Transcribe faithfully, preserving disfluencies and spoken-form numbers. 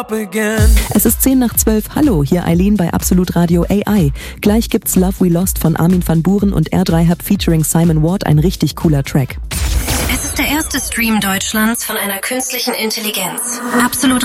Es ist zehn nach zwölf. Hallo, hier Eileen bei Absolut Radio A I. Gleich gibt's Love We Lost von Armin van Buuren und R drei Hub featuring Simon Ward, ein richtig cooler Track. Es ist der erste Stream Deutschlands von einer künstlichen Intelligenz. Absolut